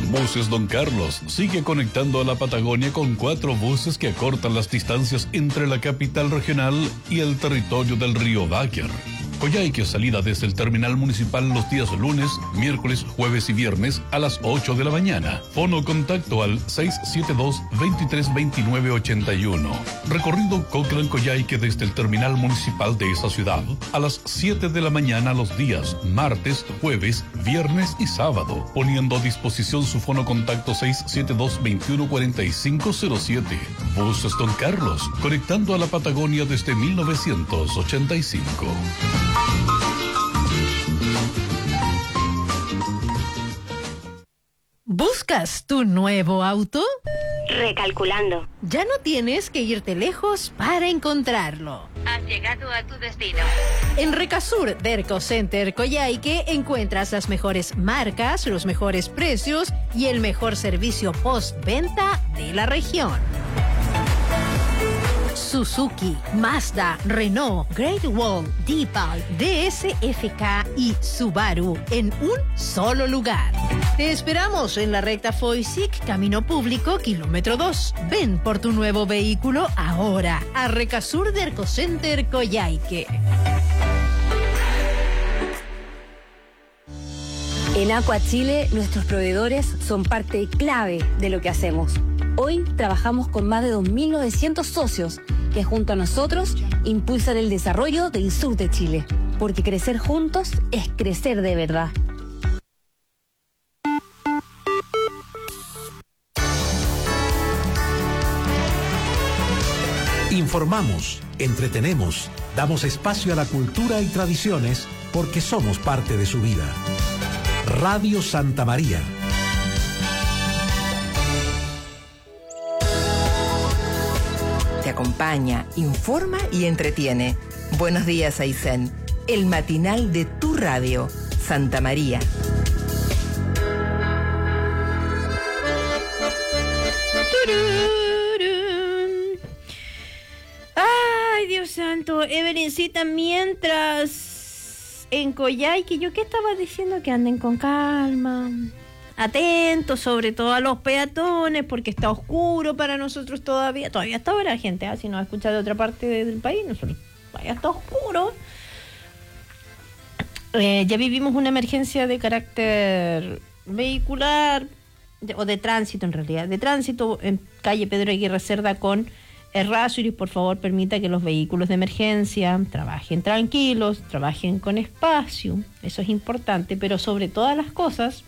Buses Don Carlos sigue conectando a la Patagonia con 4 buses que acortan las distancias entre la capital regional y el territorio del río Báquer. Coyhaique, salida desde el terminal municipal los días lunes, miércoles, jueves y viernes a las 8 de la mañana. Fono contacto al 672-232981. Recorrido Cochrane-Coyhaique desde el terminal municipal de esa ciudad a las 7 de la mañana los días martes, jueves, viernes y sábado. Poniendo a disposición su fono contacto 672-214507. Buses Don Carlos, conectando a la Patagonia desde 1985. ¿Buscas tu nuevo auto? Recalculando. Ya no tienes que irte lejos para encontrarlo. Has llegado a tu destino. En Recasur Derco Center Coyhaique encuentras las mejores marcas, los mejores precios y el mejor servicio postventa de la región. Suzuki, Mazda, Renault, Great Wall, Deepal, DSFK y Subaru en un solo lugar. Te esperamos en la recta Foysic, Camino Público, kilómetro 2. Ven por tu nuevo vehículo ahora a Recasur Derco Center Coyhaique. En Aqua Chile, nuestros proveedores son parte clave de lo que hacemos. Hoy trabajamos con más de 2.900 socios que junto a nosotros impulsan el desarrollo del sur de Chile, porque crecer juntos es crecer de verdad. Informamos, entretenemos, damos espacio a la cultura y tradiciones porque somos parte de su vida. Radio Santa María. Te acompaña, informa y entretiene. Buenos días, Aysén. El matinal de tu radio, Santa María. Ay, Dios santo, Evelincita, mientras en Coyhaique, ¿yo qué estaba diciendo? Que anden con calma, atentos sobre todo a los peatones, porque está oscuro para nosotros todavía está ahora, gente, si nos escucha de otra parte del país, nosotros todavía está oscuro. Ya vivimos una emergencia de carácter vehicular, o de tránsito en realidad, de tránsito en calle Pedro Aguirre Cerda con Errázuriz. Por favor, permita que los vehículos de emergencia trabajen tranquilos, trabajen con espacio, eso es importante, pero sobre todas las cosas,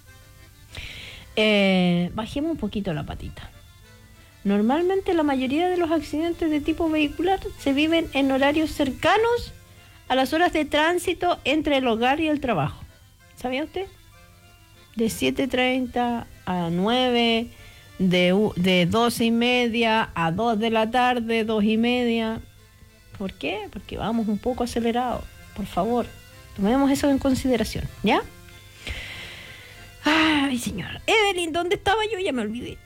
bajemos un poquito la patita. Normalmente la mayoría de los accidentes de tipo vehicular se viven en horarios cercanos a las horas de tránsito entre el hogar y el trabajo. ¿Sabía usted? De 7:30 a 9, de 12:30 a 2 de la tarde, 2:30. ¿Por qué? Porque vamos un poco acelerados. Por favor, tomemos eso en consideración, ¿ya? Ay, señora. Evelyn, ¿dónde estaba yo? Ya me olvidé.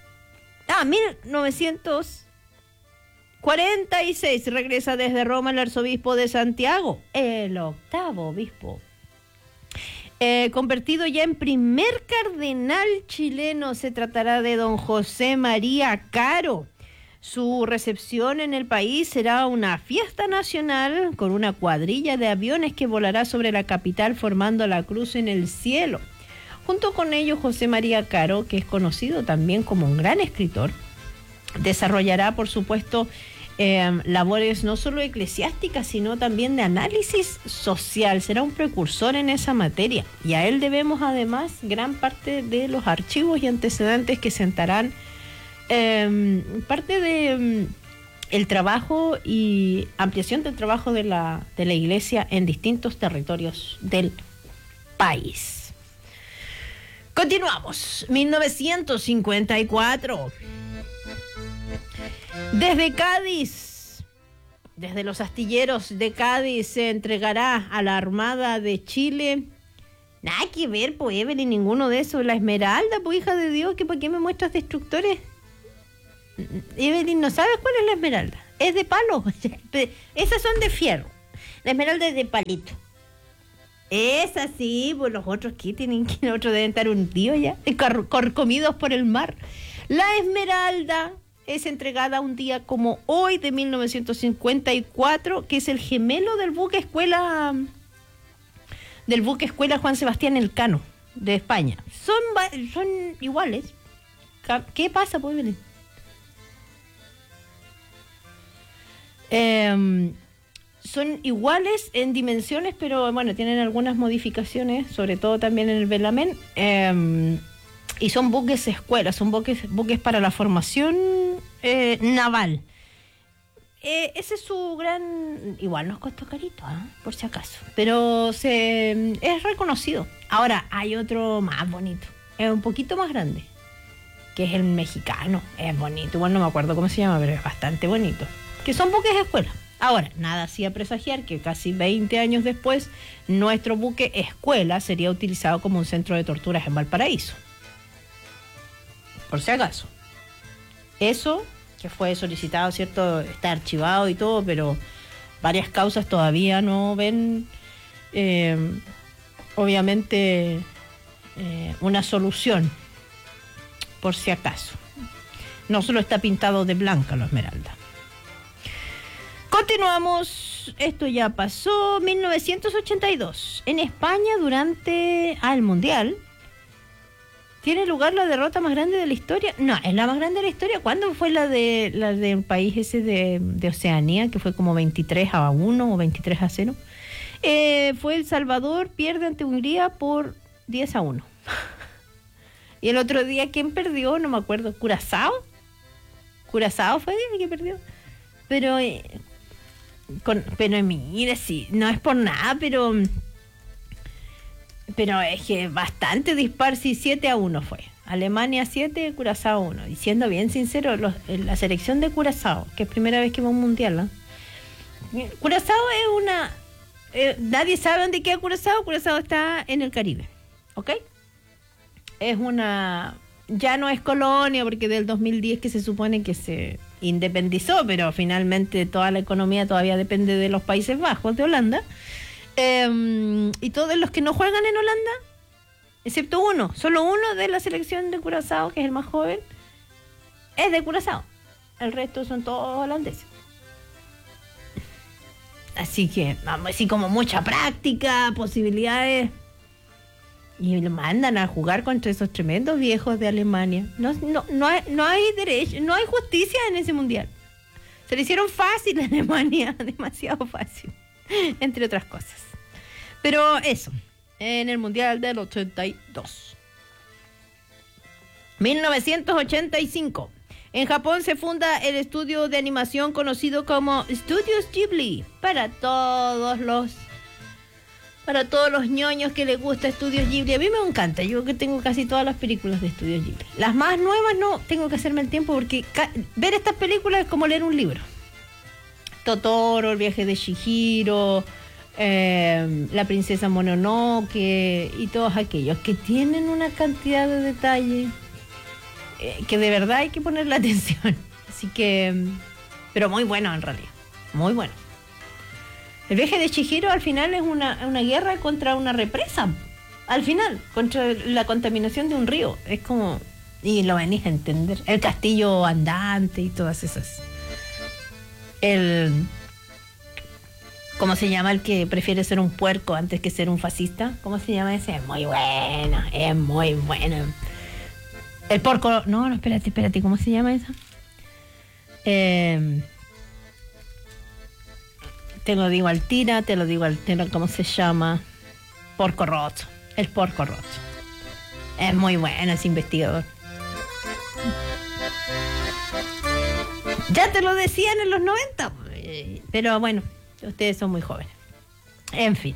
1946 regresa desde Roma el arzobispo de Santiago, el 8º obispo. Convertido ya en primer cardenal chileno, se tratará de don José María Caro. Su recepción en el país será una fiesta nacional con una cuadrilla de aviones que volará sobre la capital formando la cruz en el cielo. Junto con ello, José María Caro, que es conocido también como un gran escritor, desarrollará, por supuesto, labores no solo eclesiásticas, sino también de análisis social. Será un precursor en esa materia. Y a él debemos, además, gran parte de los archivos y antecedentes que sentarán parte de el trabajo y ampliación del trabajo de la Iglesia en distintos territorios del país. Continuamos. 1954. Desde Cádiz, desde los astilleros de Cádiz, se entregará a la Armada de Chile. Nada que ver, pues, Evelyn, ninguno de esos. La Esmeralda, pues, hija de Dios, ¿para qué me muestras destructores? Evelyn, ¿no sabes cuál es la Esmeralda? Es de palo. Esas son de fierro. La Esmeralda es de palito. Es así, pues los otros ¿qué tienen que los otros deben estar hundidos ya, comidos por el mar. La Esmeralda es entregada un día como hoy de 1954, que es el gemelo del buque escuela Juan Sebastián Elcano de España. Son iguales. ¿Qué pasa, pues, Belén? Son iguales en dimensiones, pero bueno, tienen algunas modificaciones, sobre todo también en el velamen. Y son buques escuela, son buques para la formación naval. Ese es su gran... Igual nos costó carito, por si acaso. Pero es reconocido. Ahora, hay otro más bonito. Es un poquito más grande, que es el mexicano. Es bonito. Igual no me acuerdo cómo se llama, pero es bastante bonito. Que son buques escuela. Ahora, nada hacía presagiar que casi 20 años después, nuestro buque escuela sería utilizado como un centro de torturas en Valparaíso. Por si acaso. Eso, que fue solicitado, ¿cierto? Está archivado y todo, pero varias causas todavía no ven, obviamente, una solución. Por si acaso. No solo está pintado de blanca la Esmeralda. Continuamos, esto ya pasó, 1982. En España, durante el Mundial, ¿tiene lugar la derrota más grande de la historia? No, es la más grande de la historia. ¿Cuándo fue la del país ese de Oceanía, que fue como 23-1 o 23-0? Fue El Salvador, pierde ante Hungría por 10-1. Y el otro día, ¿quién perdió? No me acuerdo. ¿Curazao? ¿Curazao fue el que perdió? Pero mire, sí, no es por nada, pero es que bastante dispar, sí, 7-1 fue. Alemania 7, Curazao 1. Y siendo bien sincero, la selección de Curazao, que es primera vez que va a un mundial, Curazao es una... nadie sabe dónde queda Curazao. Curazao está en el Caribe, ¿ok? Es una... Ya no es colonia, porque del 2010 que se supone que se independizó, pero finalmente toda la economía todavía depende de los Países Bajos, de Holanda. Y todos los que no juegan en Holanda, excepto solo uno de la selección de Curazao, que es el más joven, es de Curazao. El resto son todos holandeses. Así que, vamos, así como mucha práctica, posibilidades. Y lo mandan a jugar contra esos tremendos viejos de Alemania. No hay derecho, no hay justicia en ese mundial. Se le hicieron fácil a Alemania, demasiado fácil, entre otras cosas. Pero eso, en el mundial del 82. 1985. En Japón se funda el estudio de animación conocido como Studios Ghibli. Para todos los ñoños que les gusta Estudios Ghibli. A mí me encanta, yo que tengo casi todas las películas de Estudios Ghibli. Las más nuevas no, tengo que hacerme el tiempo porque ver estas películas es como leer un libro. Totoro, El viaje de Chihiro, La princesa Mononoke y todos aquellos que tienen una cantidad de detalle que de verdad hay que ponerle atención. Así que, pero muy bueno en realidad, muy bueno. El viaje de Chihiro al final es una guerra contra una represa. Al final, contra la contaminación de un río. Es como... Y lo venís a entender. El castillo andante y todas esas. ¿Cómo se llama el que prefiere ser un puerco antes que ser un fascista? ¿Cómo se llama ese? Es muy bueno, es muy bueno. El porco... No, espérate. ¿Cómo se llama eso? Te lo digo al tira, ¿cómo se llama? Porco Rosso. El Porco Rosso. Es muy bueno ese investigador. Ya te lo decían en los 90. Pero bueno, ustedes son muy jóvenes. En fin.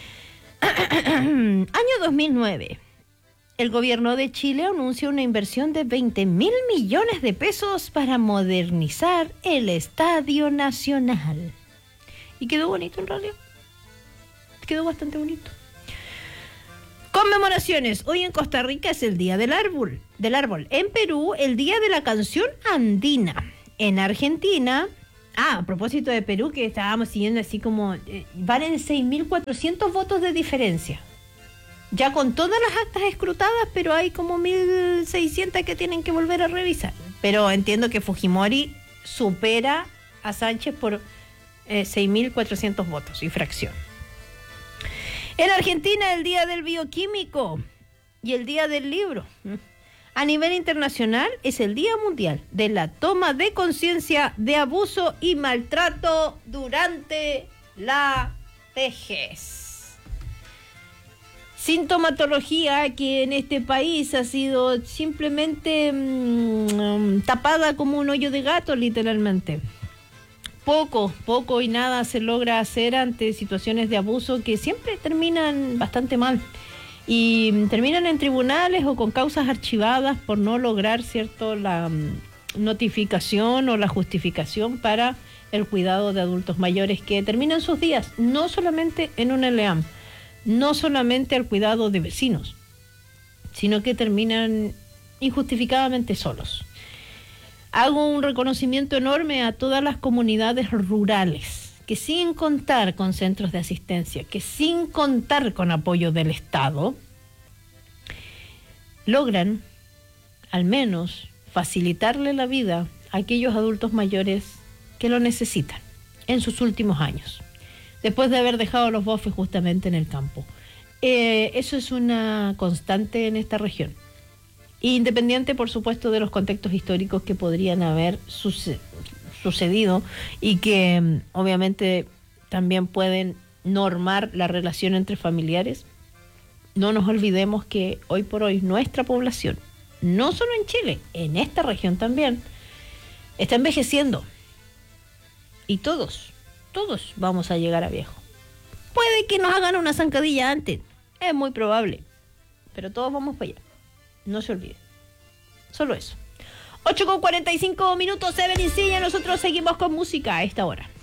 Año 2009. El gobierno de Chile anunció una inversión de 20.000 millones de pesos para modernizar el Estadio Nacional. Y quedó bonito en realidad. Quedó bastante bonito. Conmemoraciones. Hoy en Costa Rica es el Día del Árbol. En Perú, el Día de la Canción Andina. En Argentina, A propósito de Perú, que estábamos siguiendo así como... van en 6.400 votos de diferencia. Ya con todas las actas escrutadas, pero hay como 1.600 que tienen que volver a revisar. Pero entiendo que Fujimori supera a Sánchez por 6.400 votos y fracción. En Argentina, el Día del Bioquímico y el Día del Libro. A nivel internacional es el Día Mundial de la Toma de Conciencia de Abuso y Maltrato durante la vejez. Sintomatología que en este país ha sido simplemente tapada como un hoyo de gato, literalmente. Poco y nada se logra hacer ante situaciones de abuso que siempre terminan bastante mal. Y terminan en tribunales o con causas archivadas por no lograr, ¿cierto?, la notificación o la justificación para el cuidado de adultos mayores que terminan sus días, no solamente en un ELEAM, no solamente al cuidado de vecinos, sino que terminan injustificadamente solos. Hago un reconocimiento enorme a todas las comunidades rurales que, sin contar con centros de asistencia, que sin contar con apoyo del Estado, logran al menos facilitarle la vida a aquellos adultos mayores que lo necesitan en sus últimos años, después de haber dejado los bofes justamente en el campo. Eso es una constante en esta región, independiente, por supuesto, de los contextos históricos que podrían haber sucedido y que obviamente también pueden normar la relación entre familiares. No nos olvidemos que hoy por hoy nuestra población, no solo en Chile, en esta región también, está envejeciendo. Y todos vamos a llegar a viejo. Puede que nos hagan una zancadilla antes, es muy probable, pero todos vamos para allá. No se olviden. Solo eso. 8:45 minutos, Evelyn Silla. Nosotros seguimos con música a esta hora.